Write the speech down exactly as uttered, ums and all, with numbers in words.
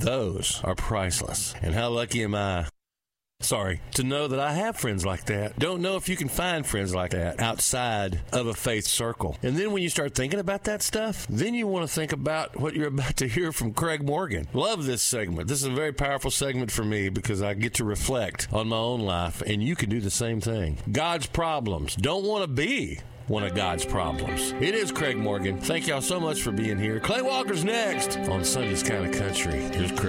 those are priceless. And how lucky am I? Sorry, to know that I have friends like that. Don't know if you can find friends like that outside of a faith circle. And then when you start thinking about that stuff, then you want to think about what you're about to hear from Craig Morgan. Love this segment. This is a very powerful segment for me because I get to reflect on my own life, and you can do the same thing. God's problems. Don't want to be one of God's problems. It is Craig Morgan. Thank y'all so much for being here. Clay Walker's next on Sunday's Kind of Country. Here's Craig.